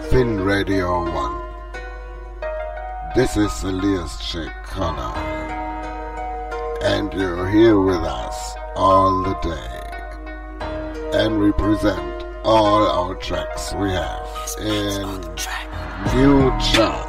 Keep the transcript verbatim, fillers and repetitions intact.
Fin Radio One. This is Elias Sheikh Khanna, and you're here with us all the day, and we present all our tracks we have in new chart.